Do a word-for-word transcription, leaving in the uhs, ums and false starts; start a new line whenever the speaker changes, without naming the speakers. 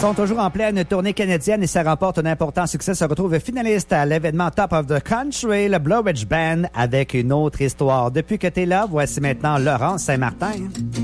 sont toujours en pleine tournée canadienne et ça remporte un important succès. Se retrouve finaliste à l'événement Top of the Country, le Blowridge Band, avec une autre histoire. Depuis que t'es là, voici maintenant Laurent Saint-Martin.